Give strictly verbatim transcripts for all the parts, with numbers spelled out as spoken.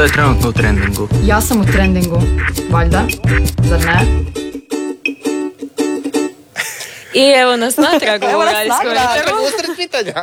Što je trenutno u trendingu? Ja sam u trendingu, valjda, zar ne? I evo nas natrag u radijskom eteru. Usred pitanja.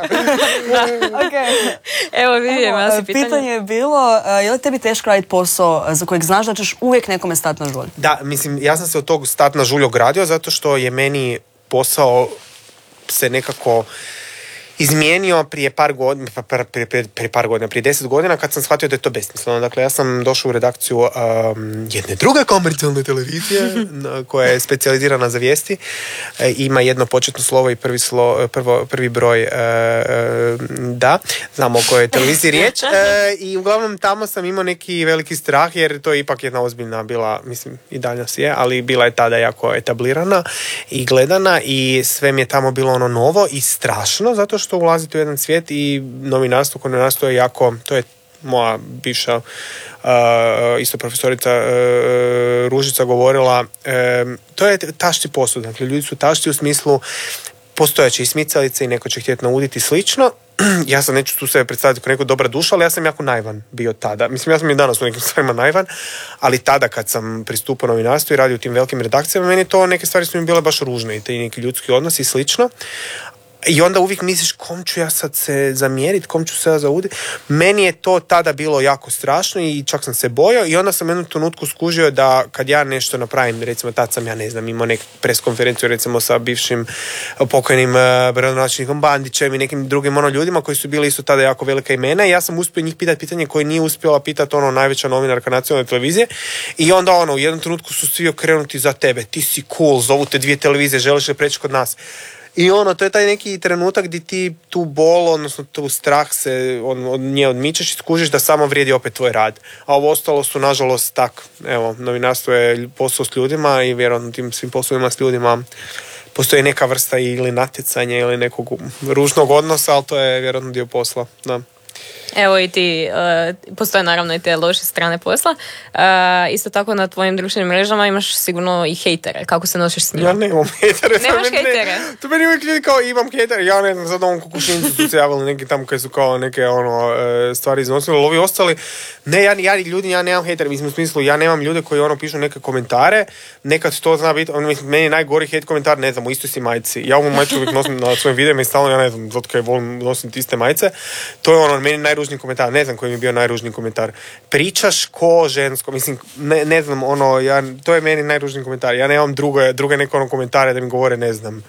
Okay. Evo vidim, ja si pitanje. Pitanje je bilo, je li tebi teško raditi posao za kojeg znaš da ćeš uvijek nekome stati na žulj? Da, mislim, ja sam se od tog stat na žulj ogradio zato što je meni posao se nekako izmijenio prije par godina, prije, prije, prije par godina, prije deset godina kad sam shvatio da je to besmisleno. Dakle, ja sam došao u redakciju um, jedne druge komercijalne televizije koja je specijalizirana za vijesti. E, ima jedno početno slovo i prvi, slo, prvo, prvi broj. E, e, da, znamo o kojoj je televiziji riječ. E, I uglavnom tamo sam imao neki veliki strah jer to je ipak jedna ozbiljna bila, mislim i danas je, ali bila je tada jako etablirana i gledana i sve mi je tamo bilo ono novo i strašno zato što ulaziti u jedan svijet i novinarstvo, koje novinarstvo je jako, to je moja bivša uh, isto profesorica uh, Ružica govorila, uh, to je tašti posud, dakle ljudi su tašti u smislu postojaće i smicalice i neko će htjeti nauditi slično. Ja sam neću tu sebe predstaviti kao neko dobra duša, ali ja sam jako naivan bio tada. Mislim, ja sam i danas u nekim stvarima naivan, ali tada kad sam pristupao novinarstvu i radio u tim velikim redakcijama, meni to neke stvari su mi bile baš ružne i te neki ljudski odnosi i slično. I onda uvijek misliš kom ću ja sad se zamjeriti, kom ću se ja zauditi. Meni je to tada bilo jako strašno i čak sam se bojao i onda sam jednu trenutku skužio da kad ja nešto napravim, recimo tad sam ja ne znam imao neku preskonferenciju recimo sa bivšim pokojnim uh, gradonačelnikom Bandićem i nekim drugim ono ljudima koji su bili isto tada jako velika imena i ja sam uspio njih pitati pitanje koje nije uspjela pitati ono najveća novinarka nacionalne televizije i onda ono u jednom trenutku su svi okrenuti za tebe, ti si cool, zovu te dvije televizije, želiš li preći kod nas? I ono, to je taj neki trenutak gdje ti tu bol, odnosno tu strah se od, od nje odmičeš i skužiš da samo vrijedi opet tvoj rad. A ovo ostalo su, nažalost, tak. Evo, novinarstvo je posao s ljudima i vjerojatno tim svim poslovima s ljudima postoji neka vrsta ili natjecanja ili nekog ružnog odnosa, ali to je vjerojatno dio posla. Da. Evo i ti, uh, postoje naravno i te loše strane posla. Uh, isto tako na tvojim društvenim mrežama imaš sigurno i hejtere. Kako se nosiš s njima? Ja nemam hejtere. Nemaš to hejtere? Ne, to meni uvijek ljudi kao imam hejtere. Ja ne znam, sad ovom Kukušincu su se javili neki tamo koji su kao neke ono, stvari iznosili, ali ovi ostali. Ne, ja, ja ljudi, ja nemam hejtere. Mislim u smislu, ja nemam ljude koji ono pišu neke komentare. Nekad to zna biti, on, mislim, meni je najgori hejt komentar, ne znam, u istoj si majici. Ja ovu majicu uvijek nosim na svojim videima i stalno, ja ne znam, zato kaj volim nosim iste majice. To je ono, meni najružniji komentar. Ne znam koji mi je bio najružniji komentar. Pričaš ko žensko, mislim, ne, ne znam, ono, ja, to je meni najružniji komentar. Ja nemam druge, druge neke ono komentare da mi govore, ne znam,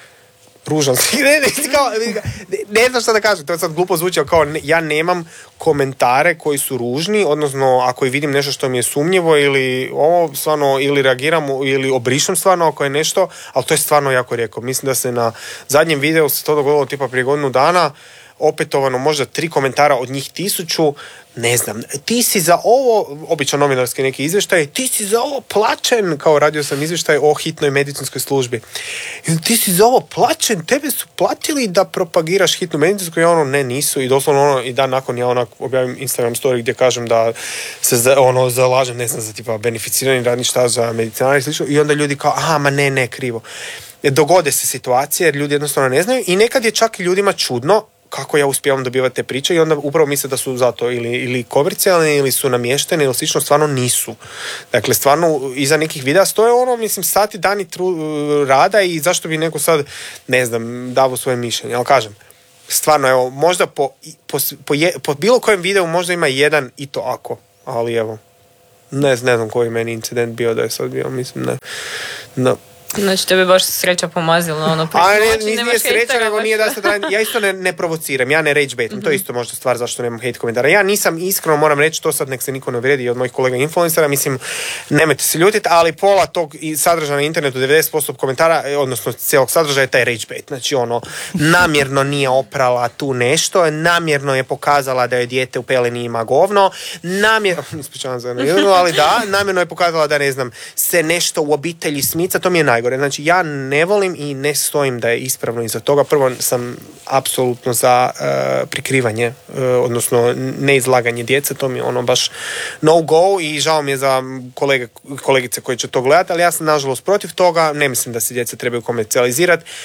ružan si. Ne, ne, kao, ne, ne znam šta da kažem, to je sad glupo zvučio, kao ne, ja nemam komentare koji su ružni, odnosno ako i vidim nešto što mi je sumnjivo ili ovo stvarno, ili reagiram ili obrišem stvarno ako je nešto, ali to je stvarno jako rijetko. Mislim da se na zadnjem videu se to dogodilo tipa prije godinu dana, opetovano možda tri komentara od njih tisuću, ne znam, ti si za ovo, obično novinarski neki izvještaj, ti si za ovo plaćen, kao radio sam izvještaj o hitnoj medicinskoj službi. I ti si za ovo plaćen, tebe su platili da propagiraš hitnu medicinsku, i ono, ne, nisu, i doslovno ono, i dan nakon ja onak objavim Instagram story gdje kažem da se za, ono, zalažem, ne znam, za tipa beneficirani radni staž za medicinare i slično, i onda ljudi kao, aha, ma ne, ne, krivo. Dogode se situacije jer ljudi jednostavno ne znaju i nekad je čak i ljudima čudno kako ja uspijevam dobivati te priče i onda upravo misle da su zato ili, ili komercijalni ili su namješteni ili slično, stvarno nisu. Dakle, stvarno iza nekih videa stoje ono, mislim, sati dani tru, rada i zašto bi neko sad, ne znam, davo svoje mišljenje, ali kažem, stvarno, evo, možda po, po, po, je, po bilo kojem videu možda ima jedan i to ako, ali evo, ne, ne znam koji meni incident bio da je sad bio, mislim, ne, no. Znači, tebi baš sreća pomazila ono preko noći. A ne, nije sreća, nego nije da sad radim. Ja isto ne, ne provociram, ja ne rage baitam. Mm-hmm. To je isto možda stvar zašto nemam hate komentara. Ja nisam, iskreno moram reći, to sad nek se niko ne vredi od mojih kolega influencera, mislim, nemojte se ljutiti, ali pola tog sadržaja na internetu, devedeset posto komentara, odnosno cijelog sadržaja je taj rage bait. Znači, ono, namjerno nije oprala tu nešto, namjerno je pokazala da je dijete u peleni ima govno, namjerno, ispričavam se, ali da, namjerno je pokazala da, ne znam, se nešto u obitelji smica, to mi je najgore. Znači, ja ne volim i ne stojim da je ispravno iza toga. Prvo sam apsolutno za uh, prikrivanje, uh, odnosno neizlaganje djece, to mi je ono baš no go i žao mi je za kolege, kolegice koji će to gledati, ali ja sam nažalost protiv toga, ne mislim da se djeca trebaju komercijalizirati.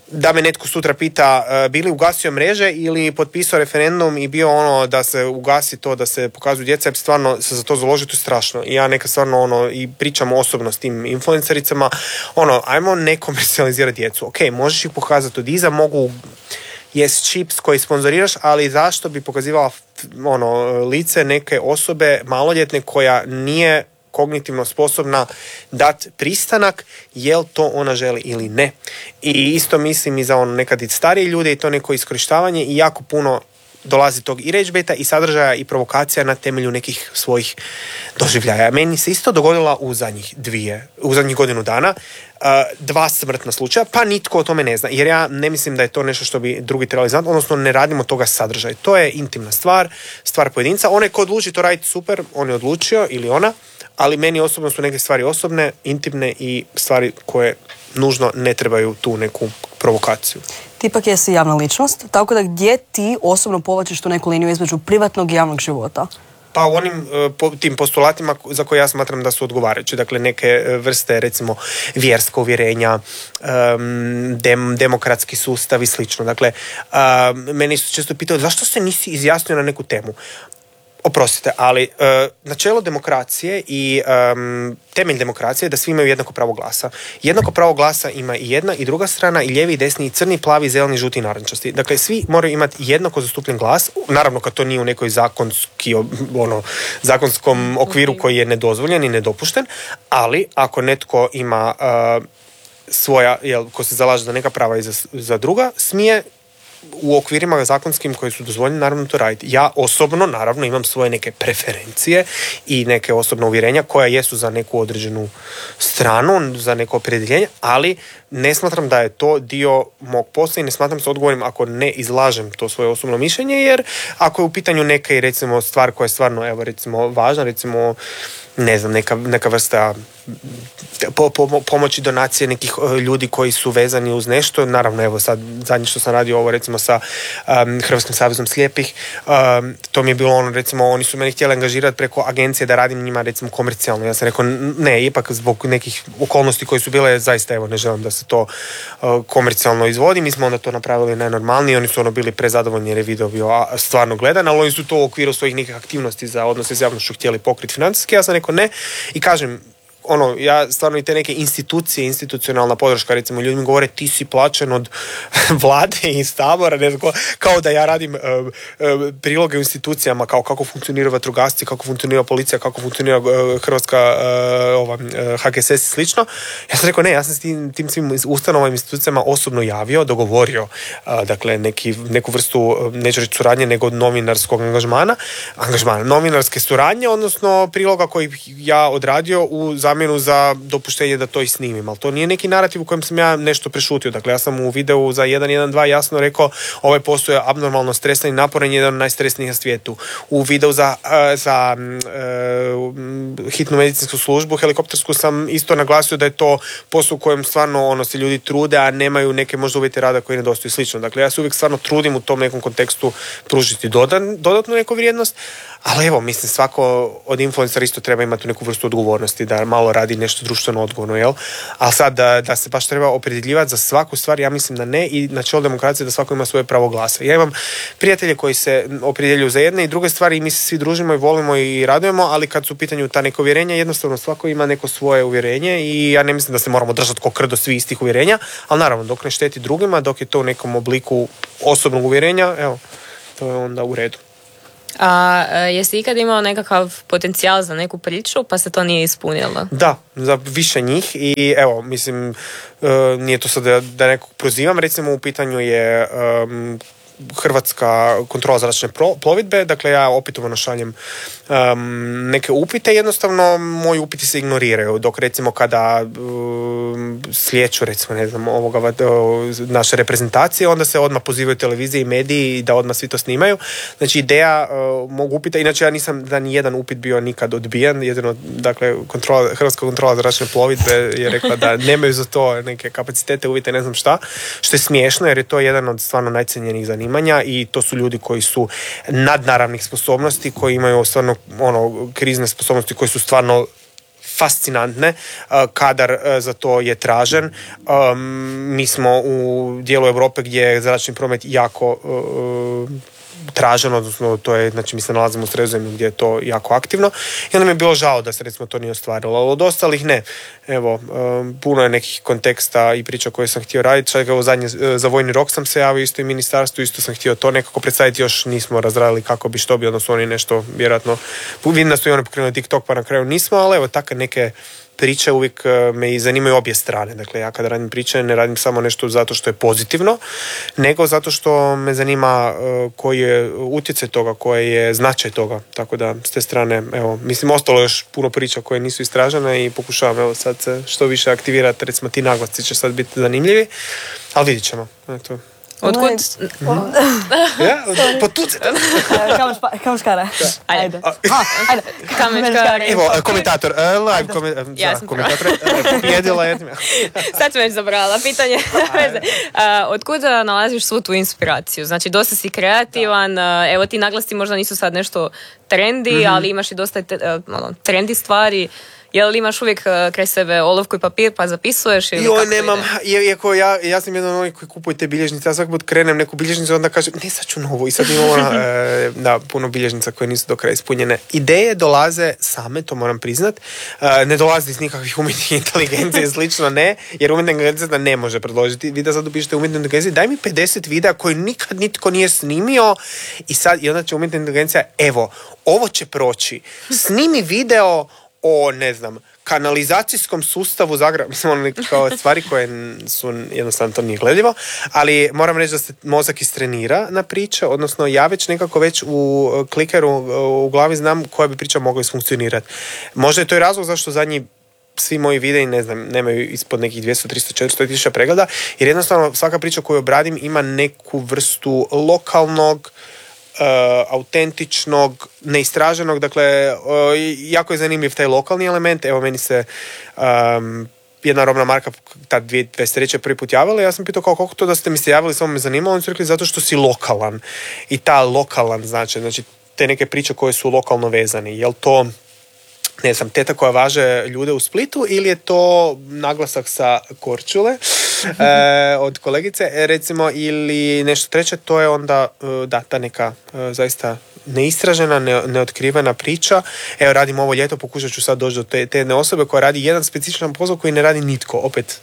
da me netko sutra pita uh, bili ugasio mreže ili potpisao referendum i bio ono da se ugasi to, da se pokazuju djeca, stvarno se za to založiti strašno. I ja neka stvarno ono i pričam osobno s tim influencericama, ono, ajmo ne komercijalizirati djecu. Ok, možeš ih pokazati od iza, mogu jest čips koji sponzoriraš, ali zašto bi pokazivala ono, lice neke osobe maloljetne koja nije kognitivno sposobna dati pristanak, jel to ona želi ili ne. I isto mislim i za ono nekad i starije ljude i to neko iskorištavanje i jako puno dolazi tog i rage-baita i sadržaja i provokacija na temelju nekih svojih doživljaja. Meni se isto dogodila u zadnjih dvije, u zadnjih godinu dana uh, dva smrtna slučaja, pa nitko o tome ne zna, jer ja ne mislim da je to nešto što bi drugi trebali znati, odnosno ne radimo toga sadržaj. To je intimna stvar, stvar pojedinca. Onaj ko odluči to raditi super, on je odlučio ili ona, ali meni osobno su neke stvari osobne, intimne i stvari koje nužno ne trebaju tu neku provokaciju. Ti ipak jesi javna ličnost, tako da gdje ti osobno povlačiš tu neku liniju između privatnog i javnog života? Pa u onim po, tim postulatima za koje ja smatram da su odgovarajući, dakle neke vrste recimo vjerska uvjerenja, um, dem, demokratski sustav i slično. Dakle, um, meni su često pitali zašto se nisi izjasnio na neku temu. Oprostite, ali uh, načelo demokracije i um, temelj demokracije je da svi imaju jednako pravo glasa. Jednako pravo glasa ima i jedna i druga strana, i lijevi i desni, i crni, plavi, zeleni, žuti i narančasti. Dakle, svi moraju imati jednako zastupljen glas, naravno kad to nije u nekoj zakonski, ono, zakonskom okviru koji je nedozvoljen i nedopušten, ali ako netko ima uh, svoja, jel, ko se zalaže za neka prava i za, za druga, smije u okvirima zakonskim koji su dozvoljeni naravno to raditi. Ja osobno naravno imam svoje neke preferencije i neke osobne uvjerenja koja jesu za neku određenu stranu, za neko opredjeljenje, ali ne smatram da je to dio mog posla i ne smatram se odgovornim ako ne izlažem to svoje osobno mišljenje, jer ako je u pitanju neka recimo stvar koja je stvarno evo recimo važna, recimo ne znam, neka, neka vrsta po, po, pomoći donacije nekih ljudi koji su vezani uz nešto. Naravno, evo sad zadnje što sam radio ovo recimo sa um, Hrvatskim savezom slijepih, um, to mi je bilo ono, recimo, oni su meni htjeli angažirati preko agencije da radim njima recimo komercijalno. Ja sam rekao, ne, ipak zbog nekih okolnosti koje su bile, zaista evo, ne želim da se to uh, komercijalno izvodi. Mi smo onda to napravili najnormalnije, oni su ono bili prezadovoljni jer je video bio stvarno gledan, ali oni su to u okviru svojih nekih aktivnosti za odnose s javnošću htjeli pokriti financijski. Ja sam rekao ne i kažem, ono, ja stvarno i te neke institucije, institucionalna podrška, recimo ljudi mi govore ti si plaćen od vlade i Sabora, ne znam, kao da ja radim uh, uh, priloge u institucijama, kao kako funkcionira vatrogasci, kako funkcionira policija, kako funkcionira uh, Hrvatska uh, ova, uh, H G S S i slično. Ja sam rekao ne, ja sam s tim, tim svim ustanovama i institucijama osobno javio, dogovorio uh, dakle neki, neku vrstu, uh, neću reći suradnje, nego novinarskog angažmana, angažmana, novinarske suradnje, odnosno priloga koji ja odradio u zamjenu za dopuštenje da to i snimim, ali to nije neki narativ u kojem sam ja nešto prešutio. Dakle, ja sam u videu za jedan jedan dva jasno rekao ovaj posao je abnormalno stresan i naporan, jedan od najstresnijih na svijetu. U videu za, uh, za uh, hitnu medicinsku službu, helikoptersku, sam isto naglasio da je to posao u kojem stvarno ono, se ljudi trude, a nemaju neke možda uvjete rada koji nedostaju slično. Dakle, ja se uvijek stvarno trudim u tom nekom kontekstu pružiti dodan, dodatnu neku vrijednost, ali evo, mislim, svako od influencera isto treba imati neku vrstu odgovornosti, da malo radi nešto društveno odgovorno, jel? Ali sad da, da se baš treba opredjeljivati za svaku stvar, ja mislim da ne, i načelo demokracije da svako ima svoje pravo glasa. Ja imam prijatelje koji se opredjeljuju za jedne i druge stvari i mi se svi družimo i volimo i radujemo, ali kad su u pitanju ta neka uvjerenja, jednostavno svako ima neko svoje uvjerenje i ja ne mislim da se moramo držati ko krdo svi istih uvjerenja, ali naravno dok ne šteti drugima, dok je to u nekom obliku osobnog uvjerenja, evo, to je onda u redu. A jesi ikad imao nekakav potencijal za neku priču pa se to nije ispunilo? Da, za više njih i evo, mislim, nije to sad da, da nekog prozivam, recimo u pitanju je um, Hrvatska kontrola zračne plovidbe, dakle ja opetovano šaljem um, neke upite, jednostavno moji upiti se ignoriraju, dok recimo kada um, slijeću recimo ne znam ovoga uh, naše reprezentacije, onda se odmah pozivaju televizije i mediji da odmah svi to snimaju. Znači ideja uh, mog upita, inače ja nisam da ni jedan upit bio nikad odbijen, jedino dakle kontrola, Hrvatska kontrola zračne plovidbe je rekla da nemaju za to neke kapacitete, uvjete, ne znam šta, što je smiješno jer je to jedan od stvarno najcenjenijih zanimanja i to su ljudi koji su nadnaravnih sposobnosti, koji imaju stvarno ono, krizne sposobnosti, koji su stvarno fascinantne, kadar za to je tražen. Mi smo u dijelu Europe gdje je zračni promet jako traženo, odnosno to je, znači mi se nalazimo u Sredozemlju gdje je to jako aktivno i onda mi je bilo žao da se recimo to nije ostvarilo, ali od ostalih ne. Evo, puno je nekih konteksta i priča koje sam htio raditi, čak evo zadnje, za vojni rok sam se javio isto i ministarstvu, isto sam htio to nekako predstaviti, još nismo razradili kako bi što bi, odnosno oni nešto vjerojatno, vidim da su i oni pokrenuli TikTok pa na kraju nismo, ali evo takve neke priče uvijek me i zanimaju obje strane. Dakle, ja kada radim priče ne radim samo nešto zato što je pozitivno, nego zato što me zanima uh, koji je utjecaj toga, koji je značaj toga. Tako da, s te strane, evo, mislim, ostalo još puno priča koje nisu istražene i pokušavam, evo, sad se što više aktivirati. Recimo, ti naglasci će sad biti zanimljivi, ali vidit ćemo. Eto. Otkud? Ja, potucite. Kamuškara. Ajde. Ajde. Kamuškara. Evo, komentator, live komentator. Ja sam komentator. Pobjedila je. Sad sam već zabrala pitanje. Otkud nalaziš svu tu inspiraciju? Znači, dosta si kreativan, evo ti naglasci možda nisu sad nešto trendi, mm-hmm. ali imaš i dosta ono, trendi stvari. Jel imaš uvijek kraj sebe olovku i papir pa zapisuješ? Ili Joj, nemam. Iako ja, ja sam jedan od onih koji kupuje te bilježnice. Ja svaki put krenem neku bilježnicu, onda kažem, ne, sad ću novu. I sad imamo ona, e, da, puno bilježnica koje nisu do kraja ispunjene. Ideje dolaze same, to moram priznat. E, ne dolaze iz nikakvih umjetnih inteligencije i slično, ne. Jer umjetna inteligencija ne može predložiti. Vi da sad upišete umjetnu inteligenciju, daj mi pedeset videa koji nikad nitko nije snimio i sad, i onda će umjetna inteligencija, evo, ovo će proći. Snimi video o, ne znam, kanalizacijskom sustavu Zagreba, mislim, ono kao stvari koje su jednostavno to nije gledljivo, ali moram reći da se mozak istrenira na priče, odnosno ja već nekako već u klikeru u glavi znam koja bi priča mogla isfunkcionirati. Možda je to i razlog zašto zadnji svi moji videi, ne znam, nemaju ispod nekih dvjesto, tristo, četiristo tisuća pregleda, jer jednostavno svaka priča koju obradim ima neku vrstu lokalnog, Uh, autentičnog, neistraženog, dakle, uh, jako je zanimljiv taj lokalni element. Evo, meni se um, jedna robna marka ta dvije tisuće dvadeset treće prvi put javila, ja sam pitao kao kako to da ste mi se javili, samo me zanimalo, oni su rekli zato što si lokalan. I ta lokalan znači, znači te neke priče koje su lokalno vezane. Jel to, ne znam, teta koja važe ljude u Splitu ili je to naglasak sa Korčule e, od kolegice, recimo, ili nešto treće, to je onda, da, ta neka e, zaista neistražena, ne, neotkrivena priča. Evo, radim ovo ljeto, pokušat ću sad doći do te, te jedne osobe koja radi jedan specifičan posao koji ne radi nitko, opet.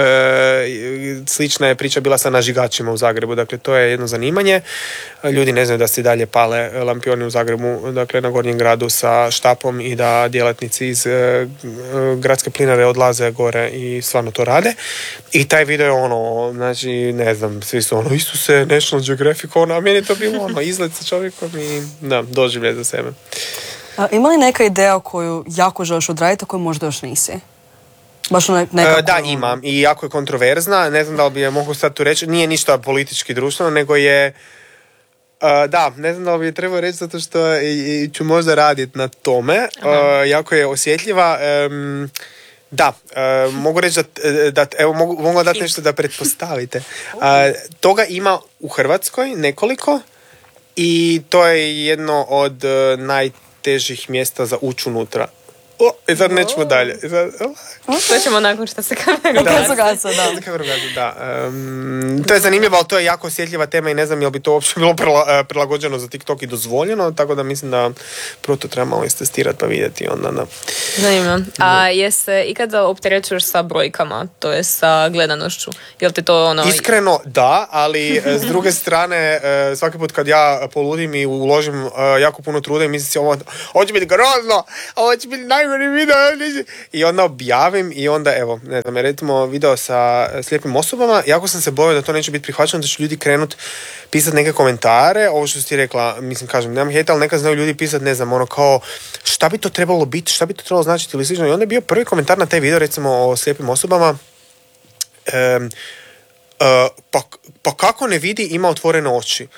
E, slična je priča bila sa nažigačima u Zagrebu, dakle to je jedno zanimanje. Ljudi ne znaju da se dalje pale lampioni u Zagrebu, dakle na Gornjem gradu sa štapom i da djelatnici iz e, gradske plinare odlaze gore i stvarno to rade. I taj video je ono, znači ne znam, svi su ono, Isuse, National Geographic, ono, a meni je to bilo ono, izlet sa čovjekom i da, doživljaj za sebe. A, ima li neka ideja koju jako želiš odraditi, a koju možda još nisi? Baš nekako... Da, imam. I jako je kontroverzna. Ne znam da li bi je mogu sad tu reći. Nije ništa politički društveno, nego je... Uh, da, ne znam da li bi je trebao reći zato što i, i ću možda raditi na tome. Uh, jako je osjetljiva. Um, da, uh, mogu reći da, da evo, mogu, mogu dati nešto da pretpostavite. Uh, toga ima u Hrvatskoj nekoliko i to je jedno od uh, najtežih mjesta za ući unutra. O, i sad nećemo dalje. To ćemo nakon što se kameru gasi. Da, kameru gasi, da. Um, to je zanimljivo, ali to je jako osjetljiva tema i ne znam jel bi to uopće bilo prila, prilagođeno za TikTok i dozvoljeno, tako da mislim da prvo to treba malo istestirati pa vidjeti onda. Da. Zanimljivo. A jeste ikada opterećuješ sa brojkama, to je sa gledanošću? Jel ti to ono... Iskreno da, ali s druge strane svaki put kad ja poludim i uložim jako puno truda i mislim si ovo, ovo će biti grozno, ovo će biti naj video i onda objavim i onda evo, ne znam, recimo video sa slijepim osobama, jako sam se bojao da to neće biti prihvaćeno, da će ljudi krenut pisati neke komentare, ovo što si ti rekla, mislim, kažem, nemam hejta, ali nekad znaju ljudi pisati, ne znam, ono kao šta bi to trebalo biti, šta bi to trebalo značiti ili slično, i onda je bio prvi komentar na taj video, recimo o slijepim osobama, um, uh, pa, pa kako ne vidi, ima otvorene oči.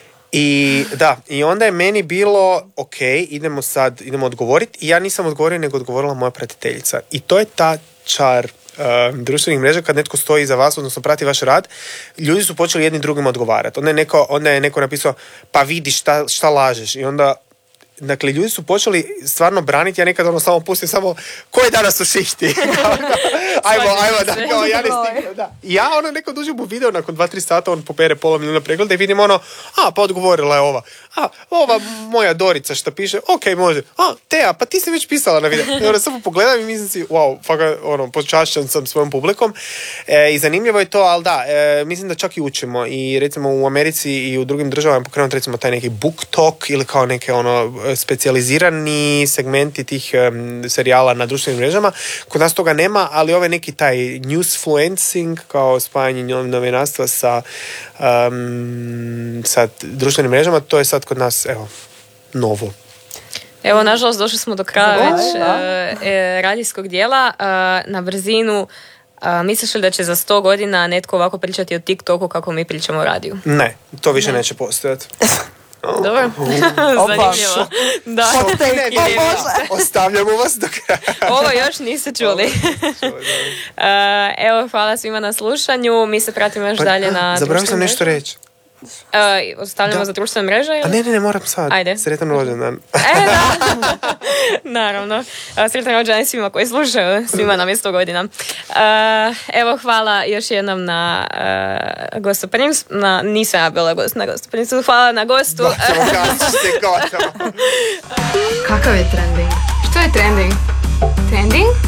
I da, i onda je meni bilo ok, idemo sad, idemo odgovoriti i ja nisam odgovorio, nego odgovorila moja pratiteljica. I to je ta čar uh, društvenih mreža kad netko stoji iza vas, odnosno prati vaš rad, ljudi su počeli jedni drugim odgovarati. Onda je neko, onda je neko napisao, pa vidi šta, šta lažeš. I onda dakle, ljudi su počeli stvarno braniti, ja nekad ono samo pustim samo, ko je danas u šihti? ajmo, ajmo, da, kao, ja ne stignem, da. I ja ono nekad uđem u video, nakon dva tri sata on popere pola milijuna pregleda i vidim ono, a, pa odgovorila je ova, a, ova moja Dorica što piše, ok, može, a, Teja, pa ti si već pisala na video. I onda samo pogledam i mislim si, wow, fakat, ono, počašćen sam svojom publikom. E, I zanimljivo je to, ali da, e, mislim da čak i učimo i recimo u Americi i u drugim državama pokrenuti recimo taj neki book talk ili kao neke ono specijalizirani segmenti tih um, serijala na društvenim mrežama. Kod nas toga nema, ali ovaj neki taj newsfluencing kao spajanje novinarstva sa, um, sa društvenim mrežama, to je sad kod nas, evo, novo. Evo, nažalost, došli smo do kraja Da, već da. e, e, radijskog dijela. E, na brzinu, a, misliš li da će za sto godina netko ovako pričati o TikToku kako mi pričamo o radiju? Ne, to više neće postojati. Dobro, zanimljivo. Da. Hot take, Ne, o ne, Bože. ostavljamo vas do kraja. Ovo još niste čuli. E, evo, hvala svima na slušanju. Mi se pratimo još dalje na Zaboravio sam društvenim nešto mrežama. reći. E, ostavljamo Da. za društvene mreže? A Ili? ne, ne, ne, moram sad. Ajde. Sretan rođendan. E, da. Naravno. A, sretan rođendan svima koji slušaju. Svima nam je sto godina. E, evo, hvala još jednom na uh, gostoprimstvu. Na, nisam ja bila gost na gostoprimstvu. Hvala na gostu. Gotovo, kaži se, gotovo. Kakav je trending? Što je trending? Trending?